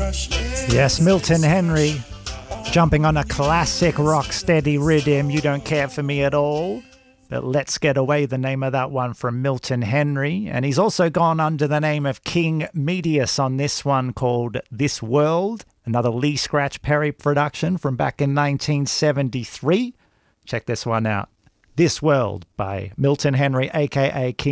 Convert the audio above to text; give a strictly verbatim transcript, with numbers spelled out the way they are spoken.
Yes, Milton Henry, jumping on a classic rock steady rhythm, You Don't Care For Me At All. But Let's Get Away, the name of that one from Milton Henry. And he's also gone under the name of King Medius on this one called This World, another Lee Scratch Perry production from back in nineteen seventy-three. Check this one out. This World by Milton Henry, aka King